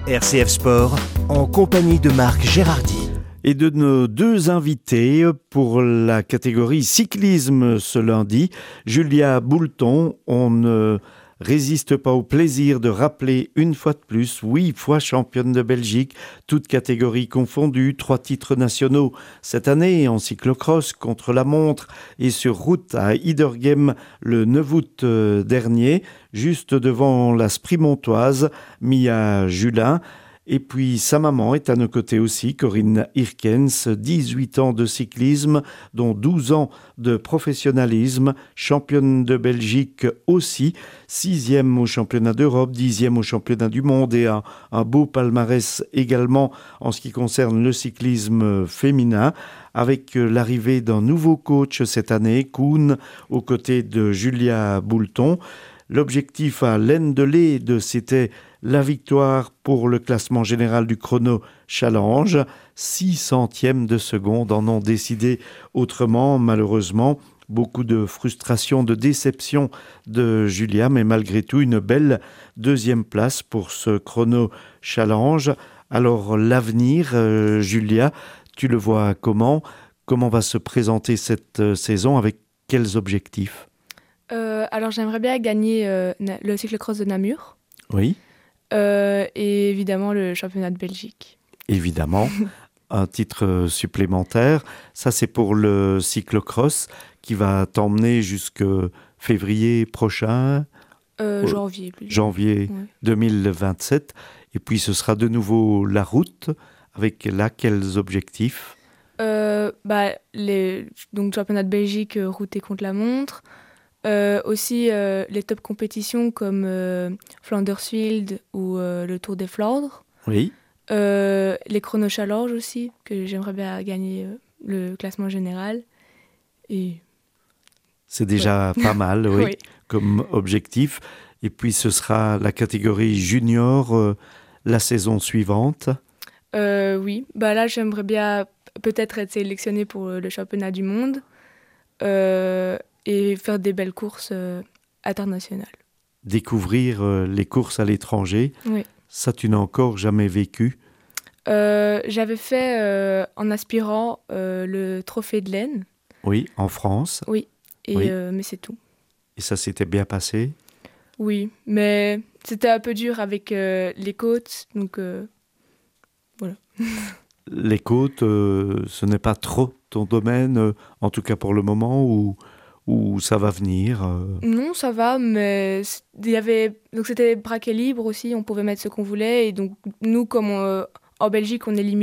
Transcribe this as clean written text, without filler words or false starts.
RCF Sport, en compagnie de Marc Gérardi. Et de nos deux invités pour la catégorie cyclisme ce lundi, Julia Boulton. On ne résiste pas au plaisir de rappeler une fois de plus, 8 fois championne de Belgique, toutes catégories confondues, 3 titres nationaux cette année en cyclocross contre la montre et sur route à Iderghem le 9 août dernier, juste devant la Sprimontoise, Mia Julin. Et puis sa maman est à nos côtés aussi, Corinne Hirkens, 18 ans de cyclisme, dont 12 ans de professionnalisme, championne de Belgique aussi, 6e au championnat d'Europe, 10e au championnat du monde et un beau palmarès également en ce qui concerne le cyclisme féminin, avec l'arrivée d'un nouveau coach cette année, Koen, aux côtés de Julia Boulton. L'objectif à l'Endelede, c'était la victoire pour le classement général du chrono challenge. 6 centièmes de seconde en ont décidé autrement, malheureusement. Beaucoup de frustration, de déception de Julia, mais malgré tout, une belle deuxième place pour ce chrono challenge. Alors, l'avenir, Julia, tu le vois comment ? Comment va se présenter cette saison ? Avec quels objectifs ? Alors j'aimerais bien gagner le cyclocross de Namur. Oui. Et évidemment le championnat de Belgique. Évidemment, un titre supplémentaire. Ça, c'est pour le cyclocross qui va t'emmener jusque février prochain. Janvier. Janvier ouais. 2027. Et puis, ce sera de nouveau la route. Avec là, quels objectifs ? Donc championnat de Belgique, route et contre la montre. Aussi les top compétitions comme Flandersfield ou le Tour des Flandres. Oui. Les chrono challenge aussi, que j'aimerais bien gagner le classement général. Et... C'est déjà pas mal, oui, oui. Comme objectif. Et puis ce sera la catégorie junior la saison suivante. Oui, là j'aimerais bien peut-être être sélectionnée pour le championnat du monde. Et faire des belles courses internationales. Découvrir les courses à l'étranger, oui. Ça tu n'as encore jamais vécu ? J'avais fait en aspirant le trophée de l'Aisne. Oui, en France. Oui, Oui. Mais c'est tout. Et ça s'était bien passé ? Oui, mais c'était un peu dur avec les côtes, donc voilà. Les côtes, ce n'est pas trop ton domaine, en tout cas pour le moment, ou ça va venir Non, ça va, mais donc c'était braquet libre aussi, on pouvait mettre ce qu'on voulait, et donc nous, comme en Belgique, on est limité